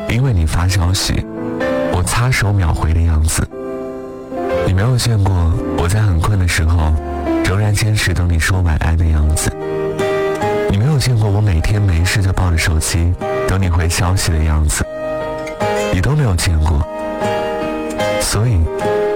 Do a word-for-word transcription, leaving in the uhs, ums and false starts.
因为你发消息，我擦手秒回的样子。你没有见过我在很困的时候仍然坚持等你说晚安的样子。你没有见过我每天没事就抱着手机等你回消息的样子。你都没有见过，所以